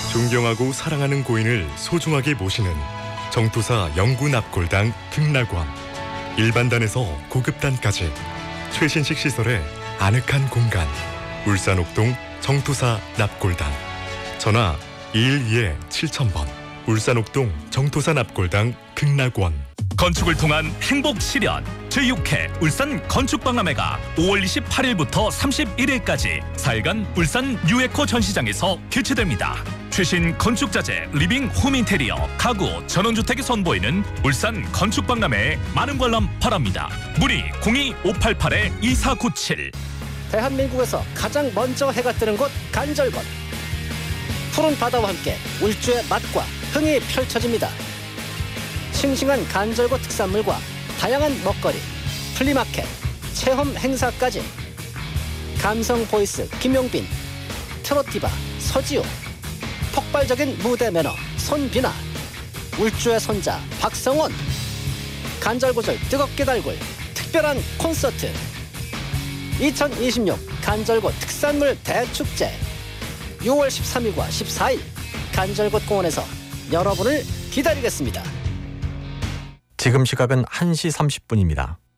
존경하고 사랑하는 고인을 소중하게 모시는 정토사 영구 납골당 극락원. 일반단에서 고급단까지 최신식 시설의 아늑한 공간. 울산 옥동 정토사 납골당. 전화 212-7000번. 울산 옥동 정토사 납골당 극락원. 건축을 통한 행복 실현 제6회 울산 건축박람회가 5월 28일부터 31일까지 4일간 울산 유에코 전시장에서 개최됩니다. 최신 건축자재, 리빙 홈 인테리어, 가구, 전원주택이 선보이는 울산 건축박람회에 많은 관람 바랍니다. 문의 02-588-2497. 대한민국에서 가장 먼저 해가 뜨는 곳 간절곶. 푸른 바다와 함께 울주의 맛과 흥이 펼쳐집니다. 싱싱한 간절곶 특산물과 다양한 먹거리, 플리마켓, 체험 행사까지. 감성 보이스 김용빈, 트로티바 서지우, 폭발적인 무대 매너 손비나, 울주의 손자 박성원, 간절곶을 뜨겁게 달굴 특별한 콘서트. 2026 간절곶 특산물 대축제 6월 13일과 14일 간절곶 공원에서 여러분을 기다리겠습니다. 지금 시각은 1시 30분입니다.